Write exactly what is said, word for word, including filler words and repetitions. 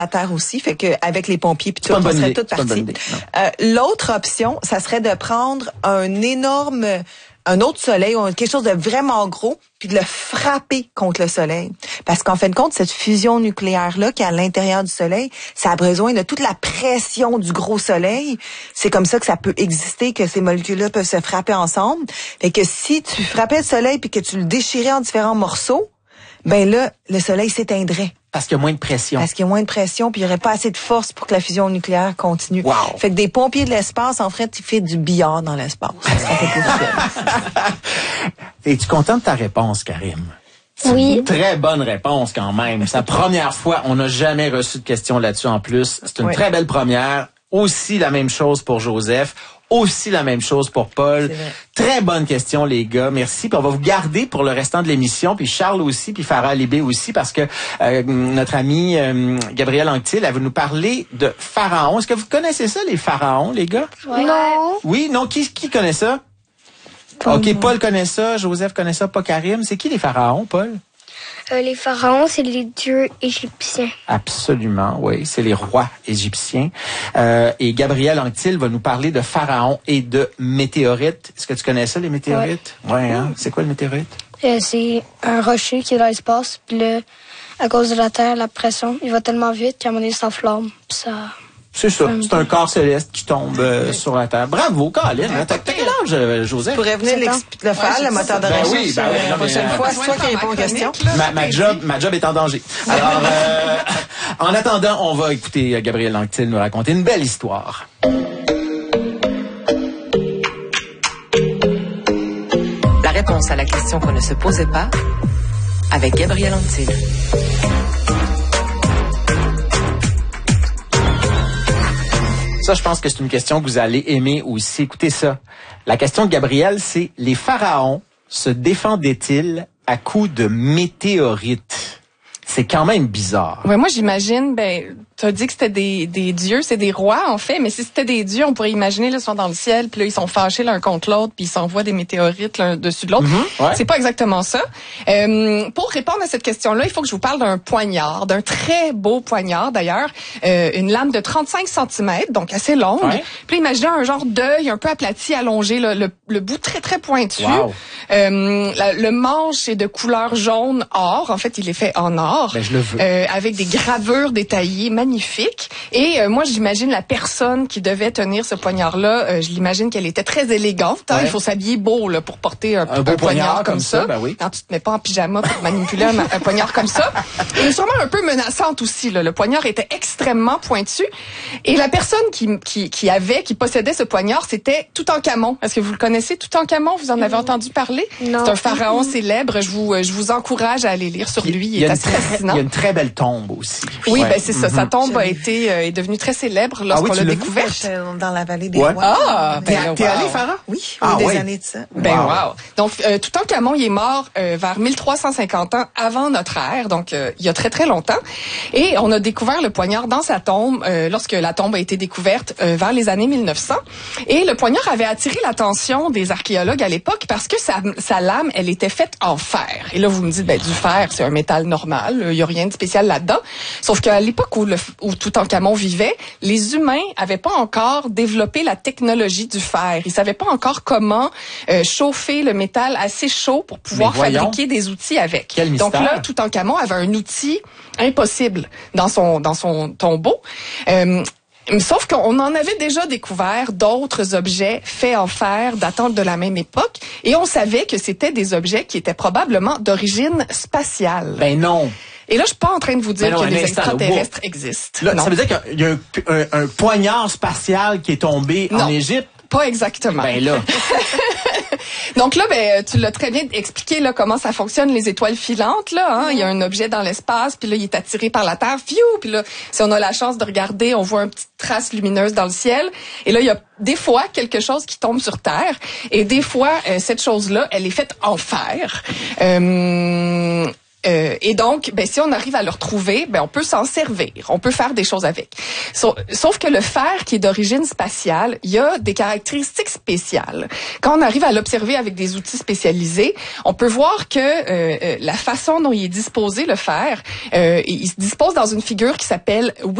la terre aussi, fait que avec les pompiers puis tout, on serait toutes parties. Euh, l'autre option, ça serait de prendre un énorme, un autre soleil ou quelque chose de vraiment gros, puis de le frapper contre le soleil. Parce qu'en fin de compte, cette fusion nucléaire-là qui est à l'intérieur du soleil, ça a besoin de toute la pression du gros soleil. C'est comme ça que ça peut exister, que ces molécules-là peuvent se frapper ensemble. Fait que si tu frappais le soleil puis que tu le déchirais en différents morceaux, ben là, le soleil s'éteindrait. Parce qu'il y a moins de pression. Parce qu'il y a moins de pression, puis il n'y aurait pas assez de force pour que la fusion nucléaire continue. Wow. Fait que des pompiers de l'espace, en fait, ils font du billard dans l'espace. Es-tu content de ta réponse, Karim? Oui. Une très bonne réponse quand même. C'est la première fois, on n'a jamais reçu de questions là-dessus en plus. C'est une oui. très belle première. Aussi la même chose pour Joseph. Aussi la même chose pour Paul. Très bonne question, les gars. Merci. Puis on va vous garder pour le restant de l'émission. Puis Charles aussi, puis Farah Libé aussi, parce que euh, notre ami euh, Gabrielle Anctil, elle veut nous parler de pharaons. Est-ce que vous connaissez ça, les pharaons, les gars? Ouais. Non. Oui, non. Qui, qui connaît ça? Pas OK, moi. Paul connaît ça, Joseph connaît ça, pas Karim. C'est qui les pharaons, Paul? Euh, les pharaons, c'est les dieux égyptiens. Absolument, oui. C'est les rois égyptiens. Euh, et Gabrielle Anctil va nous parler de pharaons et de météorites. Est-ce que tu connais ça, les météorites? Oui, ouais, hein? C'est quoi le météorite? Euh, c'est un rocher qui est dans l'espace. Puis là, à cause de la Terre, la pression, il va tellement vite qu'à un moment donné, il s'enflamme. Puis ça... C'est ça. C'est un corps céleste qui tombe euh, sur la Terre. Bravo, Colin. Hein? T'as quel âge, Joseph? Tu pourrais venir le faire, ouais, le moteur de ben recherche. Oui, ben oui, la prochaine fois, c'est toi qui réponds aux questions. Ma, ma, job, ma job est en danger. Alors, euh, en attendant, on va écouter Gabrielle Anctil nous raconter une belle histoire. La réponse à la question qu'on ne se posait pas avec Gabrielle Anctil. Ça, je pense que c'est une question que vous allez aimer aussi. Écoutez ça. La question de Gabrielle, c'est « Les pharaons se défendaient-ils à coups de météorites? » C'est quand même bizarre. Ouais, moi, j'imagine, ben, tu as dit que c'était des, des dieux, c'est des rois, en fait, mais si c'était des dieux, on pourrait imaginer, là, ils sont dans le ciel, puis là, ils sont fâchés l'un contre l'autre, puis ils s'envoient des météorites l'un dessus de l'autre. Mm-hmm, ouais. C'est pas exactement ça. Euh, pour répondre à cette question-là, il faut que je vous parle d'un poignard, d'un très beau poignard, d'ailleurs, euh, une lame de trente-cinq centimètres, donc assez longue. Ouais. Puis imaginez un genre d'œil un peu aplati, allongé, là, le, le bout très, très pointu. Wow. Euh, la, le manche est de couleur jaune or. En fait, il est fait en or. Ben, je le veux. Euh, avec des gravures détaillées magnifiques. Et euh, moi, j'imagine la personne qui devait tenir ce poignard-là, euh, je l'imagine qu'elle était très élégante. Hein? Ouais. Il faut s'habiller beau là, pour porter un, un, un beau poignard, poignard comme, comme ça. ça ben oui. Quand tu te mets pas en pyjama pour manipuler un, un poignard comme ça. Et sûrement un peu menaçante aussi. Là. Le poignard était extrêmement pointu. Et la personne qui, qui, qui avait, qui possédait ce poignard, c'était Toutankhamon. Est-ce que vous le connaissez, Toutankhamon? Vous en avez entendu parler? Non. C'est un pharaon célèbre. Je vous, je vous encourage à aller lire sur lui. Il, il est assez fascinant. Il y a une très belle tombe aussi. Oui, ouais. ben c'est ça. Mm-hmm. Sa tombe a été euh, est devenue très célèbre lorsqu'on ah oui, l'a découverte. Dans la vallée des ouais. rois. Ah, ben, ben, t'es wow. allé, Farah? Oui, ah, des oui. années de ça. Ben wow. wow. Donc euh, Toutankhamon, il est mort euh, vers mille trois cent cinquante ans avant notre ère, donc euh, il y a très très longtemps. Et on a découvert le poignard dans sa tombe euh, lorsque la tombe a été découverte euh, vers les années mille neuf cents. Et le poignard avait attiré l'attention des archéologues à l'époque parce que sa, sa lame, elle était faite en fer. Et là, vous me dites, ben du fer, c'est un métal normal, il y a rien de spécial là-dedans. Sauf qu'à l'époque où, le, où Toutankhamon vivait, les humains avaient pas encore développé la technologie du fer. Ils savaient pas encore comment euh, chauffer le métal assez chaud pour pouvoir fabriquer des outils avec. Quel Donc mystère. là, Toutankhamon avait un outil impossible dans son dans son tombeau. Euh, Sauf qu'on en avait déjà découvert d'autres objets faits en fer datant de la même époque et on savait que c'était des objets qui étaient probablement d'origine spatiale. Ben non. Et là, je suis pas en train de vous dire non, que les instant, extraterrestres wow. existent. Là, non. Ça veut dire qu'il y a un, un, un poignard spatial qui est tombé non, en Égypte? Pas exactement. Ben là. Donc là, ben tu l'as très bien expliqué là comment ça fonctionne les étoiles filantes là. Hein? Mm-hmm. Il y a un objet dans l'espace, puis là il est attiré par la Terre, fiou, puis là si on a la chance de regarder, on voit une petite trace lumineuse dans le ciel. Et là il y a des fois quelque chose qui tombe sur Terre, et des fois euh, cette chose-là, elle est faite en fer. Euh, Euh, et donc, ben, si on arrive à le retrouver, ben, on peut s'en servir. On peut faire des choses avec. Sauf, sauf que le fer qui est d'origine spatiale, il y a des caractéristiques spéciales. Quand on arrive à l'observer avec des outils spécialisés, on peut voir que euh, la façon dont il est disposé, le fer, euh, il se dispose dans une figure qui s'appelle